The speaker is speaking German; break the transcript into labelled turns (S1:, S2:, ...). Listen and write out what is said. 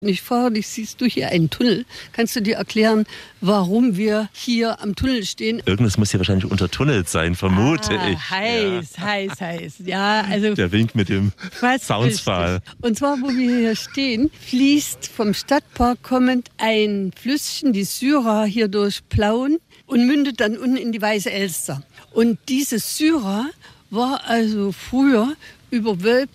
S1: Ich frage dich, siehst du hier einen Tunnel? Kannst du dir erklären, warum wir hier am Tunnel stehen?
S2: Irgendwas muss hier wahrscheinlich untertunnelt sein, vermute ich.
S1: Heiß. Ja, also
S2: der Wink mit dem Soundfall.
S1: Richtig. Und zwar, wo wir hier stehen, fließt vom Stadtpark kommend ein Flüsschen, die Syra, hier durch Plauen und mündet dann unten in die Weiße Elster. Und diese Syra war also früher überwölbt